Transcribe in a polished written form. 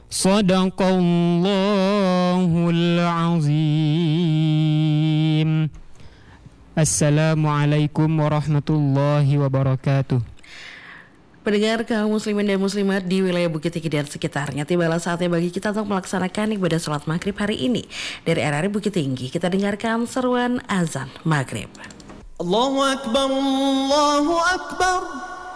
Sadaqallahul azim. Assalamualaikum warahmatullahi wabarakatuh. Pendengar kaum muslimin dan muslimat di wilayah Bukit Tinggi dan sekitarnya, tibalah saatnya bagi kita untuk melaksanakan ibadah sholat maghrib hari ini. Dari RRI Bukit Tinggi, kita dengarkan seruan azan maghrib. Allahu Akbar, Allahu Akbar.